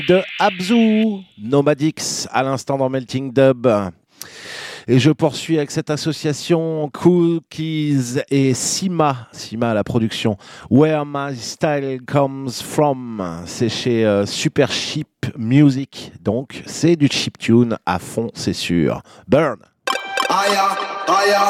De Abzu, Nomadix, à l'instant dans Melting Dub. Et je poursuis avec cette association Cookies et Sima à la production. Where My Style Comes From, c'est chez Super Cheap Music, donc c'est du chiptune à fond, c'est sûr. Burn. Aya, aya,